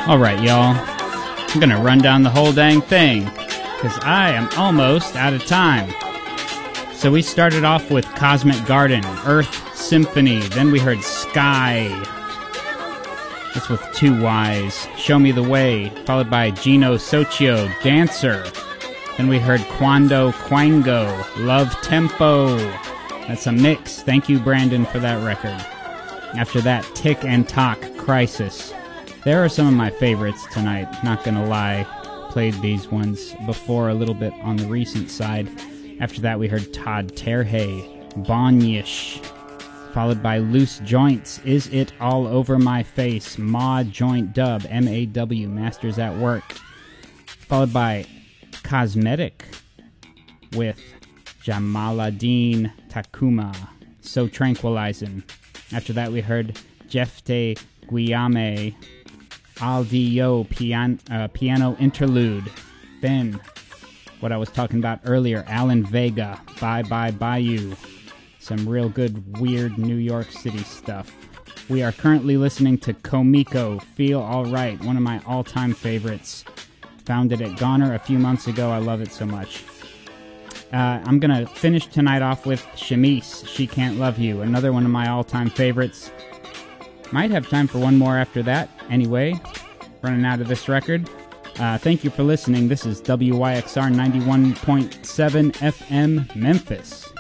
Alright, y'all. I'm gonna run down the whole dang thing, because I am almost out of time. So we started off with Cosmic Garden, Earth Symphony, then we heard Sky. That's with 2 Y's. Show Me the Way, followed by Gino Socio, Dancer. Then we heard Quando Quango, Love Tempo. That's a mix. Thank you, Brandon, for that record. After that, Tick and Tock, Crisis. There are some of my favorites tonight, not gonna lie. Played these ones before a little bit on the recent side. After that, we heard Todd Terhey, Bonyish. Followed by Loose Joints, Is It All Over My Face, Ma Joint Dub, M-A-W, Masters at Work. Followed by Cosmetic with Jamaluddin Takuma, So Tranquilizing. After that, we heard Jefte Guillame, Aldio Piano Interlude. Then, what I was talking about earlier, Alan Vega, Bye Bye Bayou. Some real good, weird New York City stuff. We are currently listening to Komiko, Feel Alright, one of my all-time favorites. Found it at Goner a few months ago. I love it so much. I'm going to finish tonight off with Shamise, She Can't Love You, another one of my all-time favorites. Might have time for one more after that. Anyway, running out of this record. Thank you for listening. This is WYXR 91.7 FM Memphis.